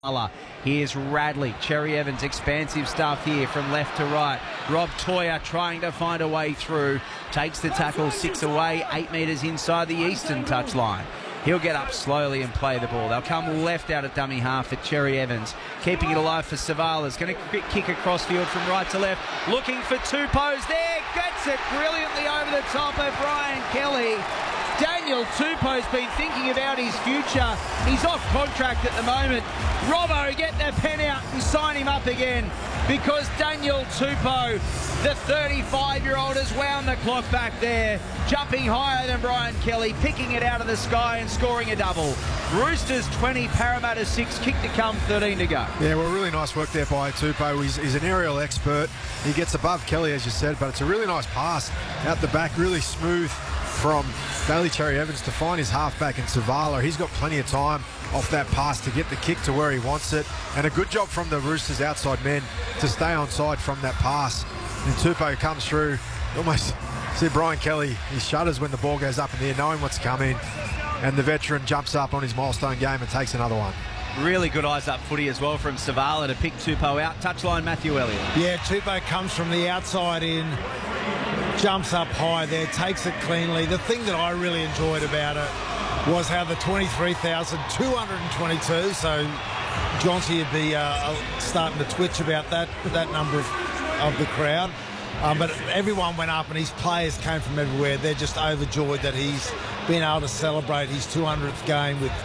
Here's Radley. Cherry Evans, expansive stuff here from left to right. Rob Toya trying to find a way through. Takes the tackle 6 away, 8 metres inside the eastern touchline. He'll get up slowly and play the ball. They'll come left out of dummy half for Cherry Evans. Keeping it alive for Savala's. Going to kick across field from right to left. Looking for Tupou there. Gets it brilliantly over the top of Brian Kelly. Daniel Tupou's been thinking about his future. He's off contract at the moment. Robbo, get the pen out and sign him up again, because Daniel Tupou, the 35-year-old, has wound the clock back there, jumping higher than Brian Kelly, picking it out of the sky and scoring a double. Roosters 20, Parramatta 6, kick to come, 13 to go. Yeah, well, really nice work there by Tupou. He's an aerial expert. He gets above Kelly, as you said, but it's a really nice pass out the back, really smooth from Daly Cherry Evans to find his halfback in Savala. He's got plenty of time off that pass to get the kick to where he wants it, and a good job from the Roosters outside men to stay onside from that pass. And Tupou comes through, almost see Brian Kelly, he shudders when the ball goes up in the air, knowing what's coming, and the veteran jumps up on his milestone game and takes another one. Really good eyes up footy as well from Savala to pick Tupou out. Touchline, Matthew Elliott. Yeah, Tupou comes from the outside in, jumps up high there, takes it cleanly. The thing that I really enjoyed about it was how the 23,222, so Johnsy would be starting to twitch about that number of the crowd. But everyone went up and his players came from everywhere. They're just overjoyed that he's been able to celebrate his 300th game with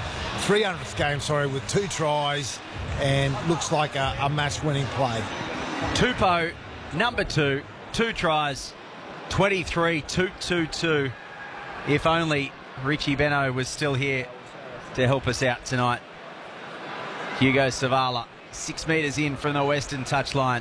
2 tries, and looks like a match-winning play. Tupou, number 2, 2 tries, 23-2-2-2. If only Richie Beno was still here to help us out tonight. Hugo Savala, 6 metres in from the western touchline.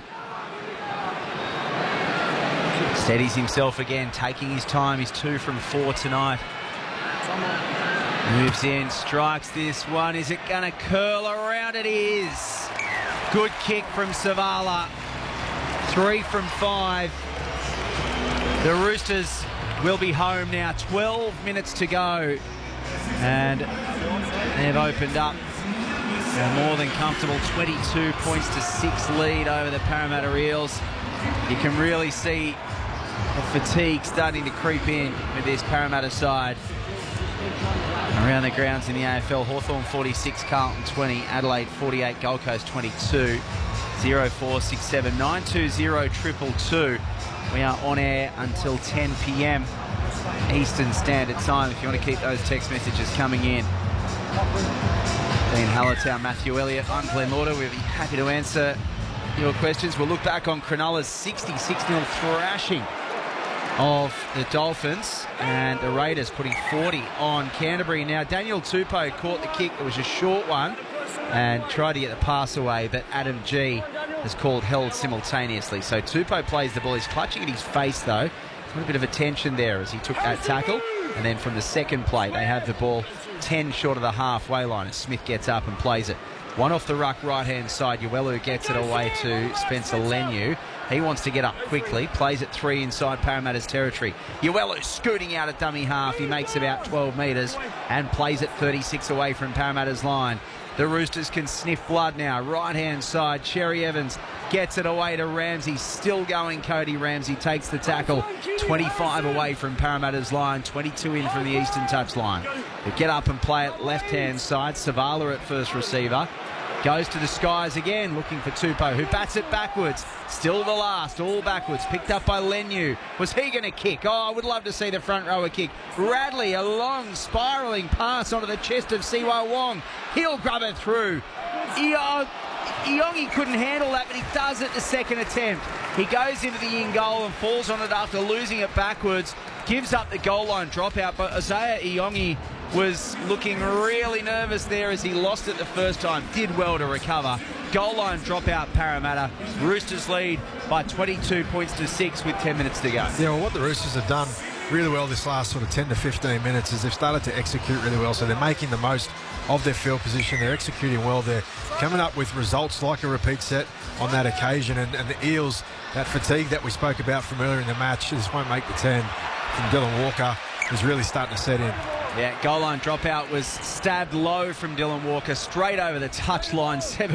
Steadies himself again, taking his time. He's 2 from 4 tonight. Moves in, strikes this one. Is it going to curl around? It is. Good kick from Savala. 3 from 5. The Roosters will be home now. 12 minutes to go. And they've opened up a more than comfortable 22 points to 6 lead over the Parramatta Eels. You can really see the fatigue starting to creep in with this Parramatta side. Around the grounds in the AFL, Hawthorn 46, Carlton 20, Adelaide 48, Gold Coast 22, 0467 920 222. We are on air until 10 p.m. Eastern Standard Time if you want to keep those text messages coming in. Dean Hallertau, Matthew Elliott, I'm Glenn Lauder. We'll be happy to answer your questions. We'll look back on Cronulla's 66-0 thrashing of the Dolphins, and the Raiders putting 40 on Canterbury. Now, Daniel Tupou caught the kick. It was a short one and tried to get the pass away, but Adam G has called held simultaneously. So Tupou plays the ball. He's clutching at his face, though. A little bit of a tension there as he took that tackle. And then from the second play, they have the ball 10 short of the halfway line as Smith gets up and plays it. One off the ruck right-hand side. Uelu gets it away to Spencer Leniu. He wants to get up quickly, plays it 3 inside Parramatta's territory. Uelu scooting out at dummy half. He makes about 12 metres and plays it 36 away from Parramatta's line. The Roosters can sniff blood now. Right-hand side, Cherry Evans gets it away to Ramsey. Still going, Cody Ramsey takes the tackle. 25 away from Parramatta's line, 22 in from the eastern touchline. They get up and play it left-hand side. Savala at first receiver. Goes to the skies again, looking for Tupou, who bats it backwards. Still the last, all backwards. Picked up by Leniu. Was he going to kick? Oh, I would love to see the front rower kick. Radley, a long, spiralling pass onto the chest of Siwa Wong. He'll grub it through. Iongi couldn't handle that, but he does it the second attempt. He goes into the in goal and falls on it after losing it backwards. Gives up the goal line dropout, but Isaiah Iongi was looking really nervous there as he lost it the first time. Did well to recover. Goal line dropout, Parramatta. Roosters lead by 22 points to 6 with 10 minutes to go. Yeah, well, what the Roosters have done really well this last sort of 10 to 15 minutes is they've started to execute really well. So they're making the most of their field position. They're executing well. They're coming up with results like a repeat set on that occasion. And the Eels, that fatigue that we spoke about from earlier in the match, just won't make the 10 from Dylan Walker, is really starting to set in. Yeah, goal line dropout was stabbed low from Dylan Walker, straight over the touchline. 7